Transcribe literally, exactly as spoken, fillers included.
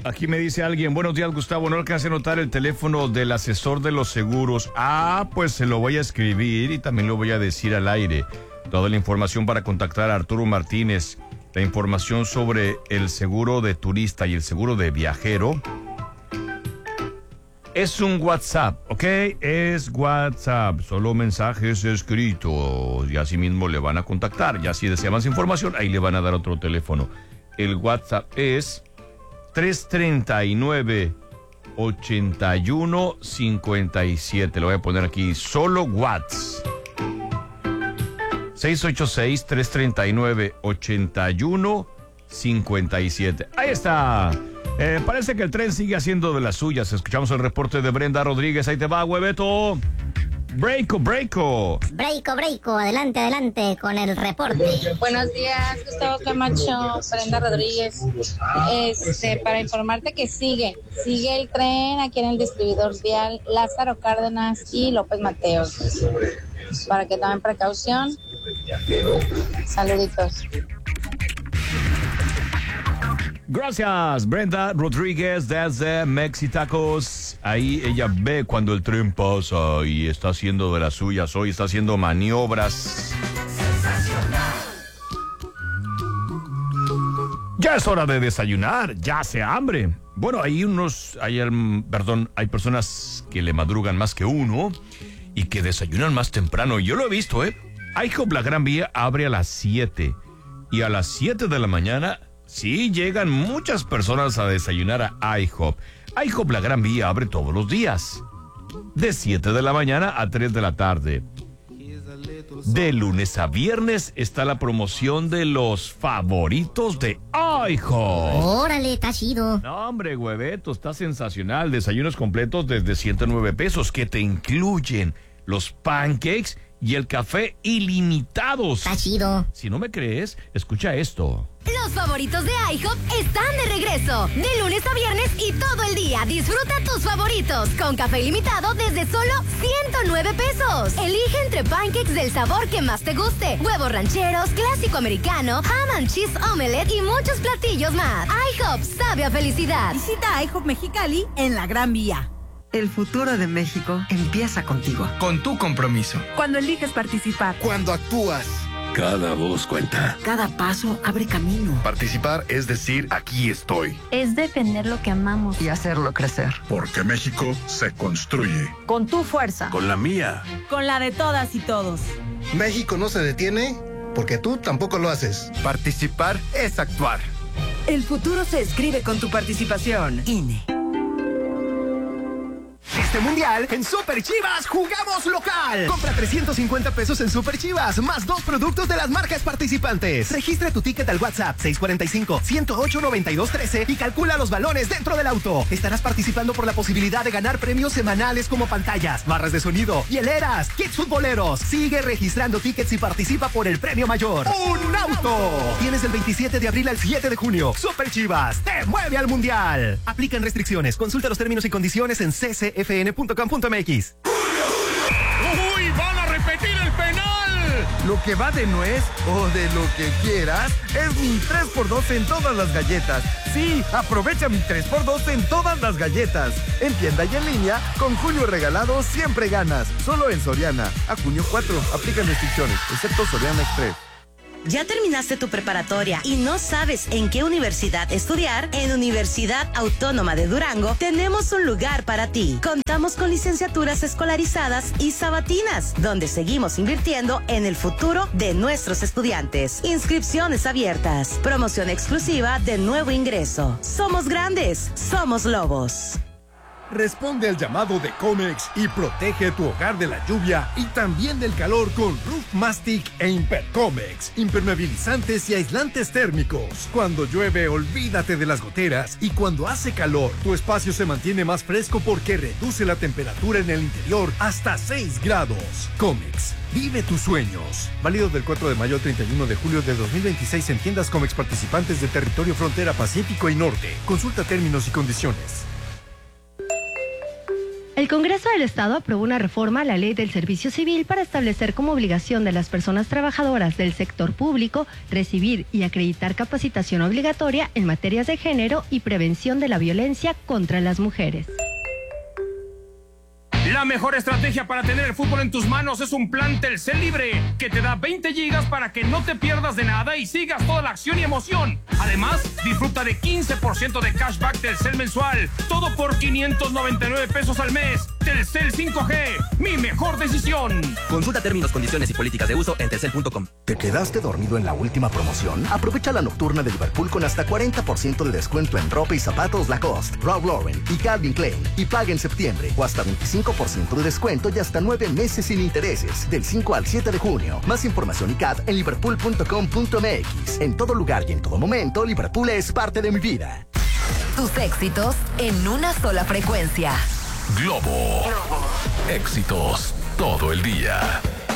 Aquí me dice alguien, buenos días, Gustavo, no alcancé a notar el teléfono del asesor de los seguros. Ah, pues se lo voy a escribir y también lo voy a decir al aire. Toda la información para contactar a Arturo Martínez, la información sobre el seguro de turista y el seguro de viajero. Es un WhatsApp, ¿ok? Es WhatsApp, solo mensajes escritos y así mismo le van a contactar. Ya si desea más información, ahí le van a dar otro teléfono. El WhatsApp es tres treinta y nueve, ochenta y uno, cincuenta y siete. Lo voy a poner aquí, solo WhatsApp. seis ocho seis, tres treinta y nueve, ochenta y uno, cincuenta y siete. Ahí está. Eh, parece que el tren sigue haciendo de las suyas. Escuchamos el reporte de Brenda Rodríguez. Ahí te va, hueveto. Breako, breako. Breako, breako. Adelante, adelante con el reporte. Buenos días, Gustavo Camacho, Brenda Rodríguez. Este, para informarte que sigue, sigue el tren aquí en el distribuidor vial Lázaro Cárdenas y López Mateos. Para que tomen precaución. Saluditos. Gracias, Brenda Rodríguez desde Mexitacos. Ahí ella ve cuando el tren pasa y está haciendo de las suyas. Hoy está haciendo maniobras. Ya es hora de desayunar, ya hace hambre. Bueno, hay unos, hay, perdón, hay personas que le madrugan más que uno y que desayunan más temprano. Yo lo he visto, ¿eh? IHOP La Gran Vía abre a las siete y a las siete de la mañana sí llegan muchas personas a desayunar a IHOP. IHOP La Gran Vía abre todos los días, de siete de la mañana a tres de la tarde. De lunes a viernes está la promoción de los favoritos de IHOP. Órale, está chido. No, hombre, hueveto, está sensacional. Desayunos completos desde ciento nueve pesos que te incluyen los pancakes y el café ilimitados. Está chido. Si no me crees, escucha esto. Los favoritos de IHOP están de regreso. De lunes a viernes y todo el día. Disfruta tus favoritos con café ilimitado desde solo ciento nueve pesos. Elige entre pancakes del sabor que más te guste, huevos rancheros, clásico americano, ham and cheese omelette y muchos platillos más. IHOP sabe a felicidad. Visita IHOP Mexicali en La Gran Vía. El futuro de México empieza contigo. Con tu compromiso. Cuando eliges participar. Cuando actúas. Cada voz cuenta. Cada paso abre camino. Participar es decir, aquí estoy. Es defender lo que amamos. Y hacerlo crecer. Porque México se construye. Con tu fuerza. Con la mía. Con la de todas y todos. México no se detiene porque tú tampoco lo haces. Participar es actuar. El futuro se escribe con tu participación. I N E. Este mundial, en Super Chivas jugamos local. Compra trescientos cincuenta pesos en Super Chivas, más dos productos de las marcas participantes. Registra tu ticket al WhatsApp seis cuatro cinco, uno cero ocho, nueve dos uno tres y calcula los balones dentro del auto. Estarás participando por la posibilidad de ganar premios semanales como pantallas, barras de sonido, hieleras, kits futboleros. Sigue registrando tickets y participa por el premio mayor. ¡Un auto! Tienes del veintisiete de abril al siete de junio. Super Chivas te mueve al mundial. Aplican restricciones. Consulta los términos y condiciones en c c f n punto com punto m x. ¡Uy! ¡Van a repetir el penal! Lo que va de nuez o de lo que quieras es mi tres por dos en todas las galletas. Sí, aprovecha mi tres por dos en todas las galletas. En tienda y en línea, con Julio Regalado siempre ganas. Solo en Soriana. A junio cuatro, aplican restricciones, excepto Soriana Express. ¿Ya terminaste tu preparatoria y no sabes en qué universidad estudiar? En Universidad Autónoma de Durango tenemos un lugar para ti. Contamos con licenciaturas escolarizadas y sabatinas, donde seguimos invirtiendo en el futuro de nuestros estudiantes. Inscripciones abiertas. Promoción exclusiva de nuevo ingreso. Somos grandes, somos lobos. Responde al llamado de Comex y protege tu hogar de la lluvia y también del calor con Roof Mastic e Impercomex, impermeabilizantes y aislantes térmicos. Cuando llueve, olvídate de las goteras, y cuando hace calor, tu espacio se mantiene más fresco porque reduce la temperatura en el interior hasta seis grados. Comex, vive tus sueños. Válido del cuatro de mayo al treinta y uno de julio de dos mil veintiséis en tiendas Comex participantes de territorio frontera Pacífico y Norte. Consulta términos y condiciones. El Congreso del Estado aprobó una reforma a la Ley del Servicio Civil para establecer como obligación de las personas trabajadoras del sector público recibir y acreditar capacitación obligatoria en materias de género y prevención de la violencia contra las mujeres. La mejor estrategia para tener el fútbol en tus manos es un plan Telcel Libre que te da veinte gigas para que no te pierdas de nada y sigas toda la acción y emoción. Además, disfruta de quince por ciento de cashback Telcel mensual. Todo por quinientos noventa y nueve pesos al mes. Telcel cinco G, mi mejor decisión. Consulta términos, condiciones y políticas de uso en telcel punto com. ¿Te quedaste dormido en la última promoción? Aprovecha la nocturna de Liverpool con hasta cuarenta por ciento de descuento en ropa y zapatos Lacoste, Ralph Lauren y Calvin Klein. Y paga en septiembre o hasta veinticinco por ciento de descuento y hasta nueve meses sin intereses. Del cinco al siete de junio. Más información y C A D en liverpool punto com punto m x. En todo lugar y en todo momento, Liverpool es parte de mi vida. Tus éxitos en una sola frecuencia. Globo. Éxitos todo el día.